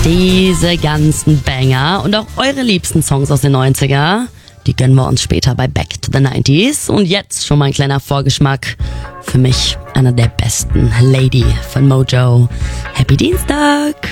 Diese ganzen Banger und auch eure liebsten Songs aus den 90er, die gönnen wir uns später bei Back to the 90s. Und jetzt schon mal ein kleiner Vorgeschmack. Für mich einer der besten, Lady von Mojo. Happy Dienstag!